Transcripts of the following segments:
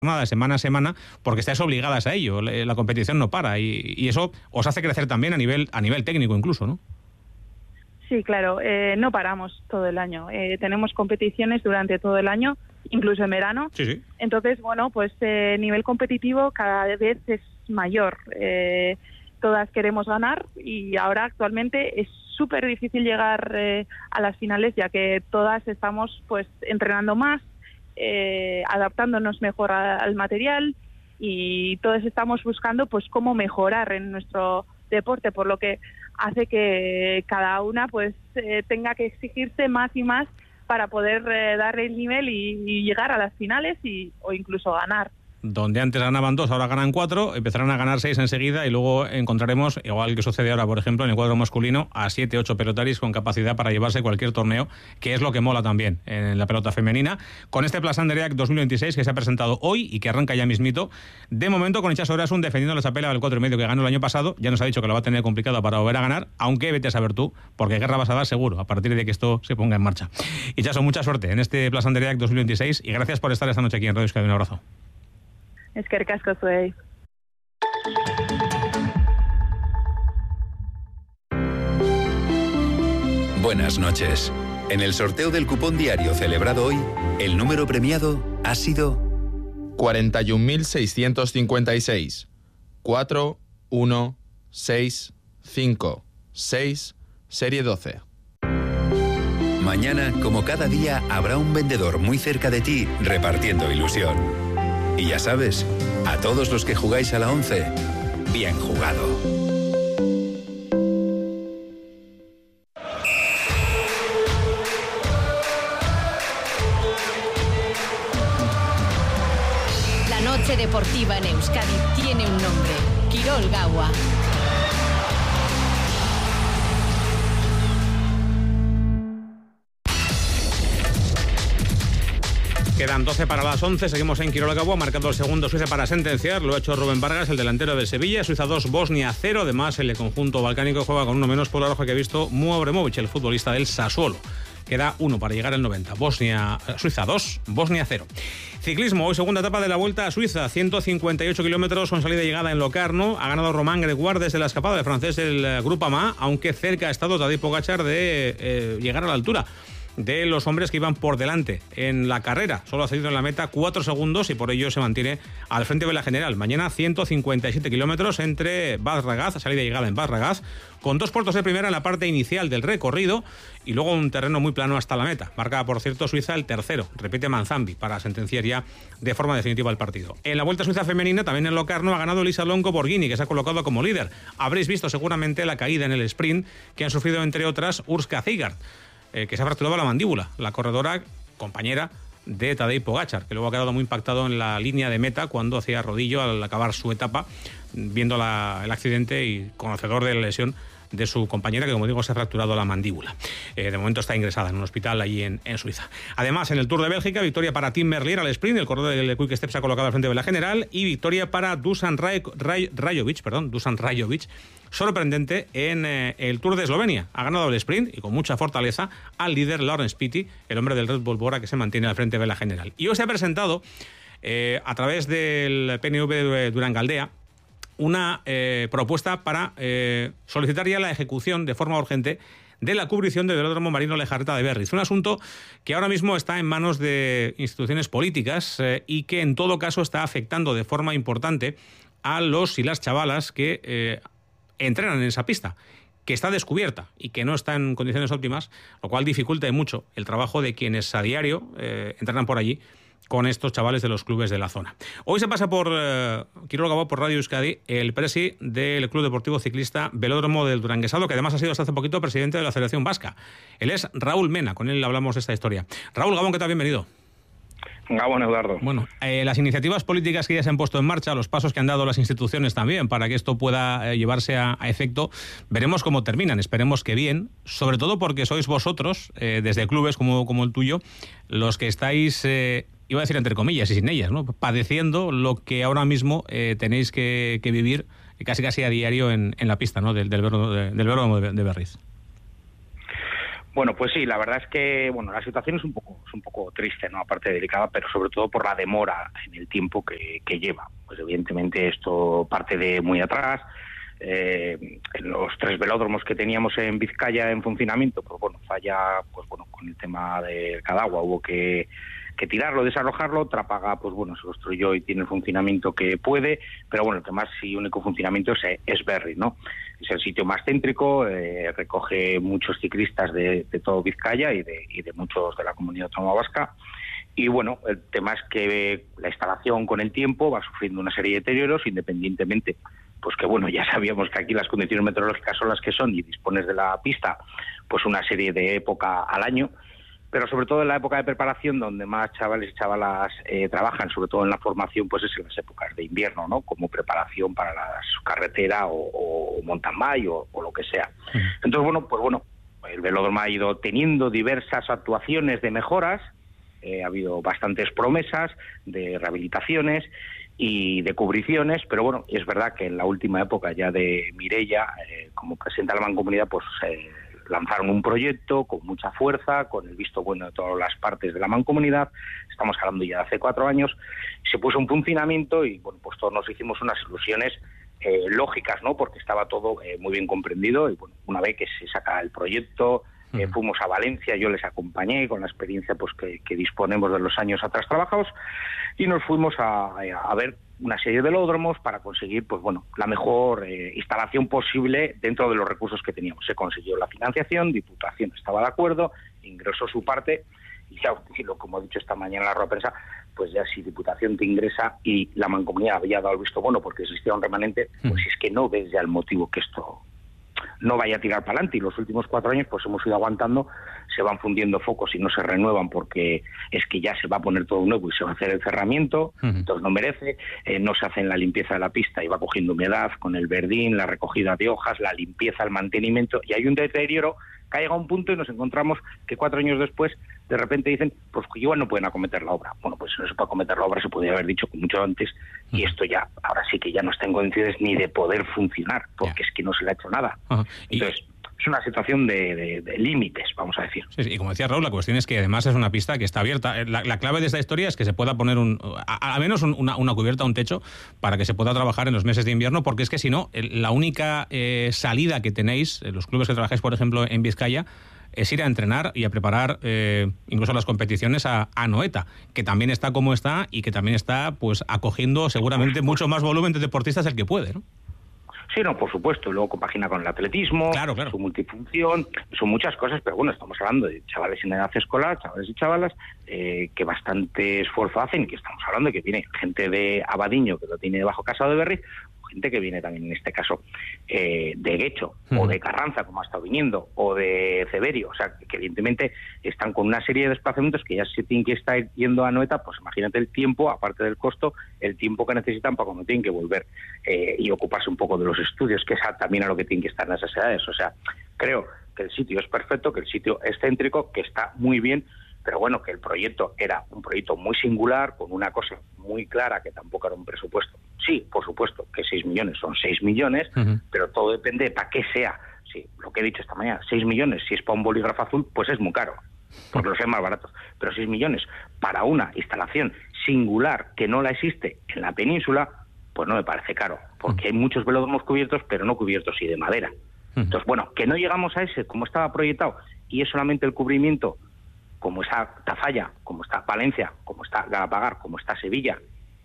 jornada, semana a semana, porque estáis obligadas a ello. La competición no para y eso os hace crecer también a nivel técnico incluso, ¿no? Sí, claro, no paramos todo el año. Tenemos competiciones durante todo el año, incluso en verano. Sí. Entonces, bueno, pues nivel competitivo cada vez es mayor. Todas queremos ganar y ahora actualmente es súper difícil llegar a las finales, ya que todas estamos pues entrenando más, adaptándonos mejor al material y todos estamos buscando pues cómo mejorar en nuestro deporte, por lo que hace que cada una pues tenga que exigirse más y más para poder dar el nivel y llegar a las finales o incluso ganar. Donde antes ganaban 2, ahora ganan 4, empezarán a ganar 6 enseguida y luego encontraremos, igual que sucede ahora, por ejemplo, en el cuadro masculino, a 7, 8 pelotaris con capacidad para llevarse cualquier torneo, que es lo que mola también en la pelota femenina. Con este Plaza Andereac 2026 que se ha presentado hoy y que arranca ya mismito, de momento con Itxaso Erasun defendiendo la chapela del 4,5 que ganó el año pasado. Ya nos ha dicho que lo va a tener complicado para volver a ganar, aunque vete a saber tú, porque guerra vas a dar seguro a partir de que esto se ponga en marcha. Itxaso, mucha suerte en este Plaza Andereac 2026 y gracias por estar esta noche aquí en Radio Euskadi. Un abrazo. Eskerrik asko zuei. Buenas noches. En el sorteo del cupón diario celebrado hoy, el número premiado ha sido 41.656 41656 serie 12. Mañana, como cada día, habrá un vendedor muy cerca de ti repartiendo ilusión. Y ya sabes, a todos los que jugáis a la 11, bien jugado. La noche deportiva en Euskadi tiene un nombre: Kirol Gaua. Quedan 12 para las 11, seguimos en Kirol Gaua, ha marcado el segundo Suiza para sentenciar, lo ha hecho Rubén Vargas, el delantero del Sevilla. Suiza 2, Bosnia 0, además el conjunto balcánico juega con uno menos por la roja que ha visto Muo Abremovic, el futbolista del Sassuolo. Queda 1 para llegar al 90, Suiza 2, Bosnia 0. Ciclismo, hoy segunda etapa de la Vuelta a Suiza, 158 kilómetros con salida y llegada en Locarno. Ha ganado Román Gregoire desde la escapada del francés del Grupo AMA, aunque cerca ha estado Tadej Pogačar de llegar a la altura de los hombres que iban por delante en la carrera. Solo ha salido en la meta 4 segundos y por ello se mantiene al frente de la general. Mañana 157 kilómetros entre Bas Ragaz, salida y llegada en Bas Ragaz, con 2 puertos de primera en la parte inicial del recorrido y luego un terreno muy plano hasta la meta. Marca, por cierto, Suiza el tercero, repite Manzambi, para sentenciar ya de forma definitiva el partido. En la Vuelta Suiza femenina, también en Locarno, ha ganado Elisa Longo Borghini, que se ha colocado como líder. Habréis visto seguramente la caída en el sprint que han sufrido, entre otras, Urska Zigart, que se ha fracturado la mandíbula, la corredora compañera de Tadej Pogačar, que luego ha quedado muy impactado en la línea de meta cuando hacía rodillo al acabar su etapa, viendo el accidente y conocedor de la lesión de su compañera, que como digo se ha fracturado la mandíbula. De momento está ingresada en un hospital allí en Suiza. Además, en el Tour de Bélgica, victoria para Tim Merlier al sprint, el corredor del Quick Step se ha colocado al frente de la general, y victoria para Dusan Rajovic, sorprendente en el Tour de Eslovenia. Ha ganado el sprint y con mucha fortaleza al líder Laurens Pitty, el hombre del Red Bull Bora, que se mantiene al frente de la general. Y hoy se ha presentado a través del PNV de Durangaldea una propuesta para solicitar ya la ejecución de forma urgente de la cubrición del velódromo marino Lejarreta de Berriz. Un asunto que ahora mismo está en manos de instituciones políticas y que en todo caso está afectando de forma importante a los y las chavalas que entrenan en esa pista, que está descubierta y que no está en condiciones óptimas, lo cual dificulta mucho el trabajo de quienes a diario entrenan por allí con estos chavales de los clubes de la zona. Hoy se pasa por Kirol Gaua, por Radio Euskadi, el presi del Club Deportivo Ciclista Velódromo del Duranguesado, que además ha sido hasta hace poquito presidente de la Federación Vasca. Él es Raúl Mena, con él hablamos de esta historia. Raúl Gabón, ¿qué tal? Bienvenido. Gabón, Eduardo. Bueno, las iniciativas políticas que ya se han puesto en marcha, los pasos que han dado las instituciones también para que esto pueda llevarse a efecto, veremos cómo terminan, esperemos que bien, sobre todo porque sois vosotros, desde clubes como el tuyo, los que estáis, iba a decir entre comillas y sin ellas, ¿no?, padeciendo lo que ahora mismo tenéis que vivir casi a diario en la pista, ¿no?, del velódromo de Berriz. Bueno, pues sí, la verdad es que la situación es un poco triste, ¿no? Aparte delicada, pero sobre todo por la demora en el tiempo que lleva. Pues evidentemente esto parte de muy atrás. En los 3 velódromos que teníamos en Vizcaya en funcionamiento, falla, con el tema del Cadagua hubo que tirarlo, desalojarlo. Trápaga, se construyó y tiene el funcionamiento que puede, pero el tema sí, único funcionamiento es Berri, ¿no? Es el sitio más céntrico, recoge muchos ciclistas de todo Vizcaya y de muchos de la comunidad autónoma vasca. Y el tema es que la instalación con el tiempo va sufriendo una serie de deterioros, independientemente, pues que ya sabíamos que aquí las condiciones meteorológicas son las que son y dispones de la pista, pues una serie de época al año, pero sobre todo en la época de preparación, donde más chavales y chavalas trabajan, sobre todo en la formación, pues es en las épocas de invierno, ¿no? Como preparación para la carretera o mountain bike o lo que sea. Entonces, el velódromo ha ido teniendo diversas actuaciones de mejoras, ha habido bastantes promesas de rehabilitaciones y de cubriciones, pero es verdad que en la última época ya de Mireia, como presidenta de la Mancomunidad, pues lanzaron un proyecto con mucha fuerza, con el visto bueno de todas las partes de la Mancomunidad. Estamos hablando ya de hace 4 años, se puso en funcionamiento y pues todos nos hicimos unas ilusiones lógicas, ¿no? Porque estaba todo muy bien comprendido y una vez que se saca el proyecto, fuimos a Valencia, yo les acompañé con la experiencia pues que disponemos de los años atrás trabajados y nos fuimos a ver una serie de velódromos para conseguir la mejor instalación posible dentro de los recursos que teníamos. Se consiguió la financiación, Diputación estaba de acuerdo, ingresó su parte y ya, como he dicho esta mañana en la rueda de prensa, pues ya si Diputación te ingresa y la Mancomunidad había dado el visto bueno porque existía un remanente, pues es que no ves ya el motivo que esto no vaya a tirar para adelante. Y los últimos 4 años pues hemos ido aguantando, se van fundiendo focos y no se renuevan porque es que ya se va a poner todo nuevo y se va a hacer el cerramiento, entonces no merece, no se hace la limpieza de la pista y va cogiendo humedad con el verdín, la recogida de hojas, la limpieza, el mantenimiento, y hay un deterioro que ha llegado a un punto y nos encontramos que 4 años después de repente dicen pues que igual no pueden acometer la obra. Pues no se puede acometer la obra, se podría haber dicho mucho antes, y esto ya, ahora sí que ya no está en condiciones ni de poder funcionar, porque es que no se le ha hecho nada. Entonces, es una situación de límites, vamos a decir. Sí, y como decía Raúl, la cuestión es que además es una pista que está abierta. La clave de esta historia es que se pueda poner al menos una cubierta, un techo, para que se pueda trabajar en los meses de invierno, porque es que si no, la única salida que tenéis, los clubes que trabajáis, por ejemplo, en Vizcaya, es ir a entrenar y a preparar incluso las competiciones a Anoeta, que también está como está y que también está pues acogiendo seguramente mucho más volumen de deportistas del que puede, ¿no? Sí, no, por supuesto, y luego compagina con el atletismo, claro. Su multifunción, son muchas cosas, pero estamos hablando de chavales en edad escolar, chavales y chavalas, que bastante esfuerzo hacen, que estamos hablando de que viene gente de Abadiño, que lo tiene debajo Casado de Berri, gente que viene también en este caso de Guecho, o de Carranza, como ha estado viniendo, o de Ceberio, o sea, que evidentemente están con una serie de desplazamientos que ya se tienen que estar yendo a Noeta, pues imagínate el tiempo, aparte del costo, el tiempo que necesitan para cuando tienen que volver y ocuparse un poco de los estudios, que es también a lo que tienen que estar en esas edades. O sea, creo que el sitio es perfecto, que el sitio es céntrico, que está muy bien, pero que el proyecto era un proyecto muy singular, con una cosa muy clara, que tampoco era un presupuesto. Sí, por supuesto, que 6 millones son 6 millones, pero todo depende de para qué sea. Sí, lo que he dicho esta mañana, 6 millones, si es para un bolígrafo azul, pues es muy caro, porque los hay más baratos. Pero 6 millones para una instalación singular que no la existe en la península, pues no me parece caro, porque hay muchos velódromos cubiertos, pero no cubiertos y de madera. Entonces, que no llegamos a ese como estaba proyectado y es solamente el cubrimiento, como está Tafalla, como está Valencia, como está Galapagar, como está Sevilla,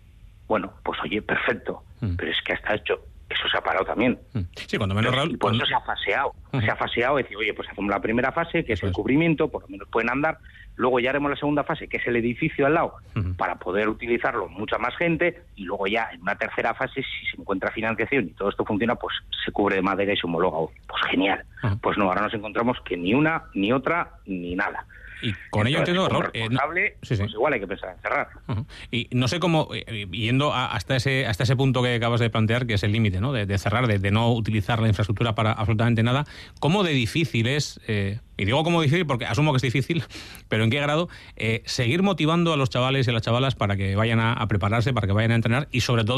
pues oye, perfecto, pero es que hasta hecho, eso se ha parado también. Sí, cuando menos Raúl. Y por eso se ha faseado, decir, oye, pues hacemos la primera fase, que es el cubrimiento, por lo menos pueden andar, luego ya haremos la segunda fase, que es el edificio al lado, para poder utilizarlo mucha más gente, y luego ya en una tercera fase, si se encuentra financiación y todo esto funciona, pues se cubre de madera y se homologa. Pues genial. Pues no, ahora nos encontramos que ni una, ni otra, ni nada. Y con ello entiendo, Raúl, pues igual hay que pensar en cerrar. Y no sé cómo, yendo hasta ese punto que acabas de plantear, que es el límite, ¿no? De cerrar, de no utilizar la infraestructura para absolutamente nada, ¿cómo de difícil es, y digo cómo difícil porque asumo que es difícil, pero en qué grado, seguir motivando a los chavales y a las chavalas para que vayan a prepararse, para que vayan a entrenar y sobre todo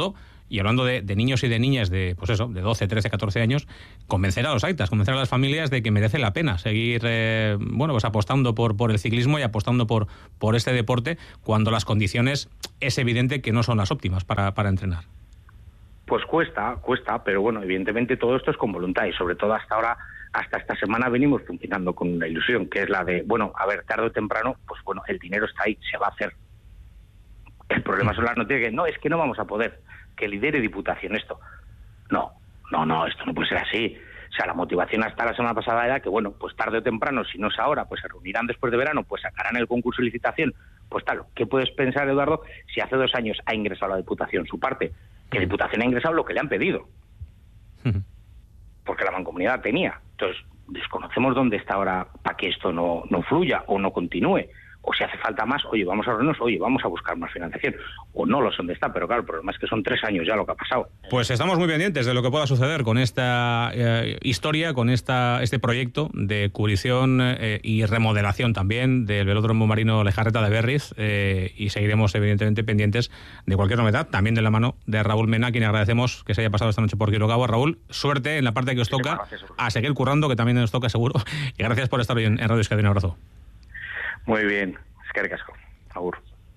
Y hablando de niños y de niñas de, pues eso, de 12, 13, 14 años, convencer a los aitas, convencer a las familias de que merece la pena seguir pues apostando por el ciclismo y apostando por este deporte cuando las condiciones es evidente que no son las óptimas para entrenar. Pues cuesta, pero bueno, evidentemente todo esto es con voluntad y sobre todo hasta ahora, hasta esta semana venimos funcionando con una ilusión, que es la de, bueno, a ver, tarde o temprano, pues bueno, el dinero está ahí, se va a hacer. El problema son las noticias que, no, es que no vamos a poder, que lidere Diputación esto. No, esto no puede ser así. O sea, la motivación hasta la semana pasada era que, bueno, pues tarde o temprano, si no es ahora, pues se reunirán después de verano, pues sacarán el concurso de licitación. Pues tal, ¿qué puedes pensar, Eduardo, si hace 2 años ha ingresado la Diputación su parte? Que la Diputación ha ingresado lo que le han pedido. Porque la Mancomunidad tenía. Entonces, desconocemos dónde está ahora para que esto no fluya o no continúe. O si hace falta más, oye, vamos a reunirnos, oye, vamos a buscar más financiación. O no lo sé dónde está, pero claro, el problema es que son 3 años ya lo que ha pasado. Pues estamos muy pendientes de lo que pueda suceder con esta historia, con este proyecto de cubrición y remodelación también del velódromo marino Lejarreta de Berriz, y seguiremos evidentemente pendientes de cualquier novedad, también de la mano de Raúl Mena, a quien agradecemos que se haya pasado esta noche por Quirogawa. Raúl, suerte en la parte que os toca, a seguir currando, que también nos toca seguro, y gracias por estar hoy en Radio Euskadi. Un abrazo. Muy bien, eskerrik asko. Agur.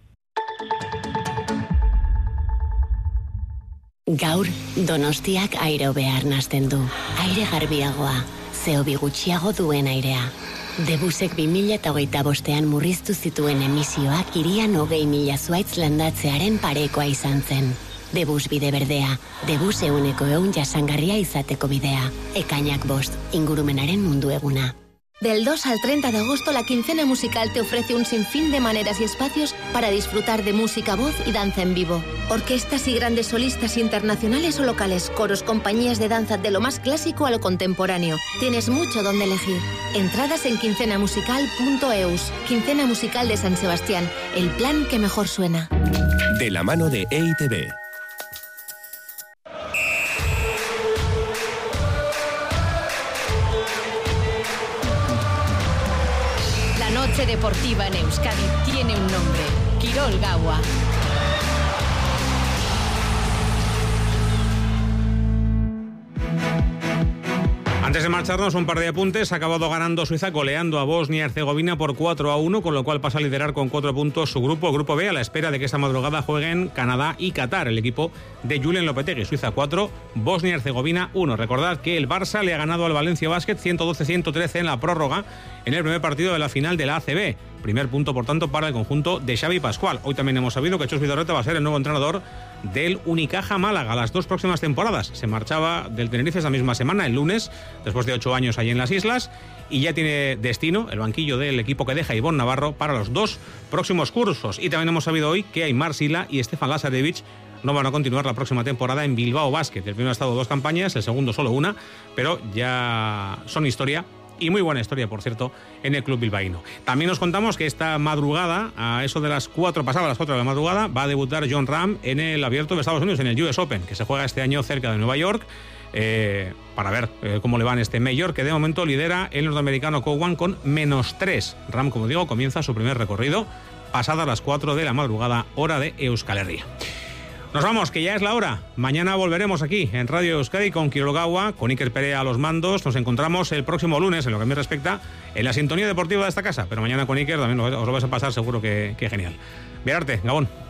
Gaur, Donostiak aire hobea arnasten du. Aire garbiagoa, CO2 gutxiago duen airea. Debusek 2025 murriztu zituen emisioak hirian 20.000 zuhaitz landatzearen parekoa izan zen. Debus bide berdea, Debus 100% jasangarria izateko bidea. Ekainak 5, ingurumenaren mundu eguna. Del 2 al 30 de agosto, la Quincena Musical te ofrece un sinfín de maneras y espacios para disfrutar de música, voz y danza en vivo. Orquestas y grandes solistas internacionales o locales, coros, compañías de danza de lo más clásico a lo contemporáneo. Tienes mucho donde elegir. Entradas en quincenamusical.eus. Quincena Musical de San Sebastián, el plan que mejor suena. De la mano de EITB. Noche deportiva en Euskadi tiene un nombre: Quirogawa. Antes de marcharnos, un par de apuntes. Ha acabado ganando Suiza, goleando a Bosnia y Herzegovina por 4-1, con lo cual pasa a liderar con 4 puntos su grupo, el grupo B, a la espera de que esta madrugada jueguen Canadá y Qatar, el equipo de Julen Lopetegui. Suiza 4, Bosnia y Herzegovina 1. Recordad que el Barça le ha ganado al Valencia Basket 112-113 en la prórroga en el primer partido de la final de la ACB. Primer punto, por tanto, para el conjunto de Xavi Pascual. Hoy también hemos sabido que Chus Vidorreta va a ser el nuevo entrenador del Unicaja Málaga las 2 próximas temporadas. Se marchaba del Tenerife esa misma semana, el lunes, después de 8 años allí en las islas, y ya tiene destino el banquillo del equipo que deja Ivonne Navarro para los 2 próximos cursos. Y también hemos sabido hoy que Aimar Sila y Stefan Lazarevich no van a continuar la próxima temporada en Bilbao Basket. El primero ha estado 2 campañas, el segundo solo 1, pero ya son historia. Y muy buena historia, por cierto, en el club bilbaíno. También nos contamos que esta madrugada, a eso de las 4, pasadas las 4 de la madrugada, va a debutar Jon Rahm en el Abierto de Estados Unidos, en el US Open, que se juega este año cerca de Nueva York, para ver cómo le va en este Major, que de momento lidera el norteamericano Cowan con -3. Rahm, como digo, comienza su primer recorrido pasadas las 4 de la madrugada, hora de Euskal Herria. Nos vamos, que ya es la hora. Mañana volveremos aquí en Radio Euskadi con Quirogawa, con Iker Perea a los mandos. Nos encontramos el próximo lunes, en lo que a mí respecta, en la sintonía deportiva de esta casa. Pero mañana con Iker también os lo vais a pasar seguro que genial. Viararte, Gabón.